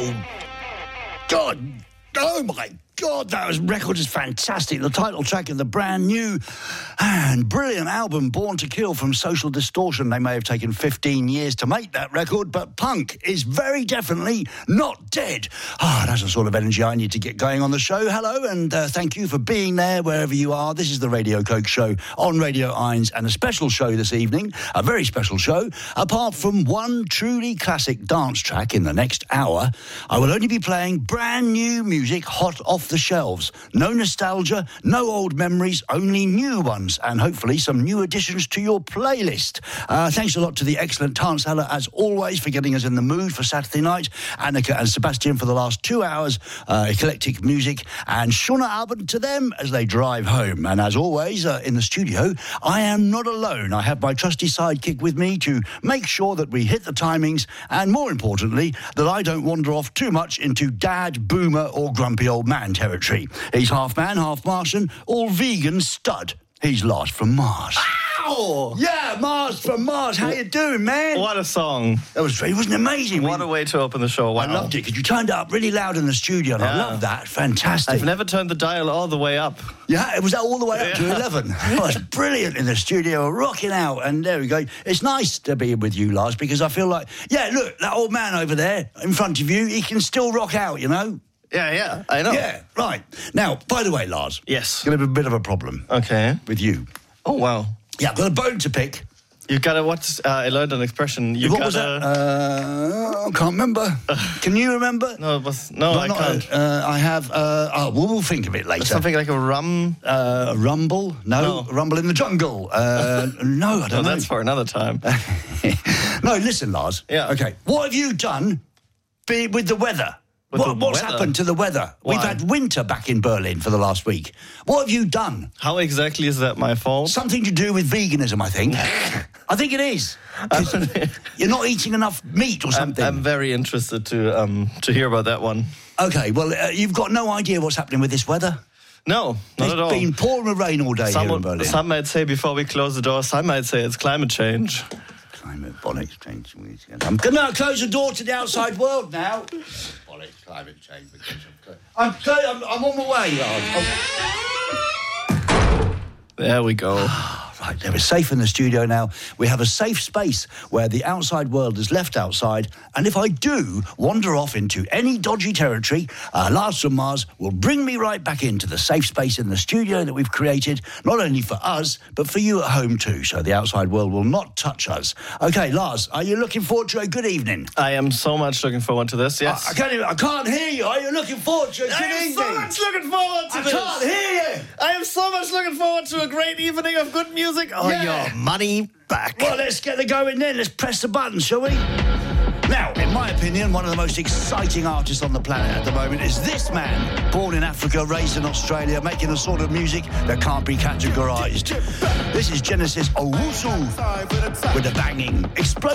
God. Oh, my God, that record is fantastic. The title track of the brand new and brilliant album, Born to Kill, from Social Distortion. They may have taken 15 years to make that record, but punk is very definitely not dead. That's the sort of energy I need to get going on the show. Hello, and thank you for being there wherever you are. This is the Radio Coke Show on Radio Irons, and a special show this evening, a very special show. Apart from one truly classic dance track in the next hour, I will only be playing brand new music hot off the shelves. No nostalgia, no old memories, only new ones, and hopefully some new additions to your playlist. Thanks a lot to the excellent Tance Heller, as always, for getting us in the mood for Saturday night. Annika and Sebastian for the last 2 hours, eclectic music, and Shona Albert to them as they drive home. And as always, in the studio, I am not alone. I have my trusty sidekick with me to make sure that we hit the timings, and more importantly, that I don't wander off too much into dad, boomer, or grumpy old man territory. He's half man, half Martian, all vegan stud. He's Lars from Mars. Ow! Yeah, Mars from Mars. How you doing, man? What a song. That was great. Wasn't it amazing? What a way to open the show. Wow. I loved it because you turned it up really loud in the studio, and I love that. Fantastic. I've never turned the dial all the way up. Yeah, it was all the way up to 11. It was brilliant in the studio, rocking out, and there we go. It's nice to be with you, Lars, because I feel like, look, that old man over there in front of you, he can still rock out, you know? Yeah, I know. Yeah, right. Now, by the way, Lars. Yes. Going to have a bit of a problem. Okay. With you. Oh, wow. Yeah, I've got a bone to pick. You gotta, I learned an expression. What was that? I can't remember. Can you remember? No, I can't. I have, we'll think of it later. Something like a rumble? No. Rumble in the jungle. No, I don't know. That's for another time. No, listen, Lars. Yeah. Okay. What have you done with the weather? What's happened to the weather? Why? We've had winter back in Berlin for the last week. What have you done? How exactly is that my fault? Something to do with veganism, I think. I think it is. You're not eating enough meat or something. I'm very interested to hear about that one. Okay, well, you've got no idea what's happening with this weather? No, not at all. It's been pouring with rain all day here in Berlin. Some might say before we close the door, some might say it's climate change. Climate change. I'm going to close the door to the outside world now. Climate change. I'm on my way, Lars. There we go. Right, we're safe in the studio now. We have a safe space where the outside world is left outside. And if I do wander off into any dodgy territory, Lars from Mars will bring me right back into the safe space in the studio that we've created, not only for us, but for you at home too, so the outside world will not touch us. Okay, Lars, are you looking forward to a good evening? I am so much looking forward to this, yes. I can't hear you. Are you looking forward to a good evening? I am so much looking forward to this. I can't hear you. I am so much looking forward to a great evening of good music on your money back. Well, let's get the going then. Let's press the button, shall we? Now, in my opinion, one of the most exciting artists on the planet at the moment is this man, born in Africa, raised in Australia, making a sort of music that can't be categorised. This is Genesis Owusu with a banging, explosive